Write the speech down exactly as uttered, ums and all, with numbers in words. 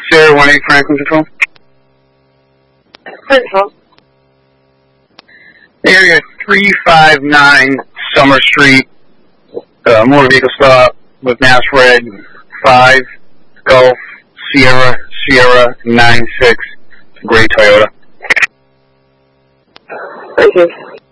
Sierra one eight Franklin Control. Control. Area three five nine Summer Street, uh, motor vehicle stop with mass red five Golf Sierra Sierra nine six, gray Toyota. Thank you.